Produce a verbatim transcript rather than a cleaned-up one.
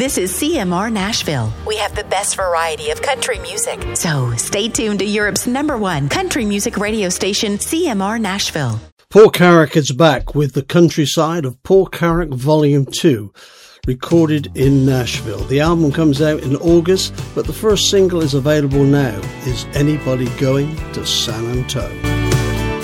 This is C M R Nashville. We have the best variety of country music. So stay tuned to Europe's number one country music radio station, C M R Nashville. Paul Carrack is back with the countryside of Paul Carrack Volume two, recorded in Nashville. The album comes out in August, but the first single is available now, Is Anybody Going to San Antonio?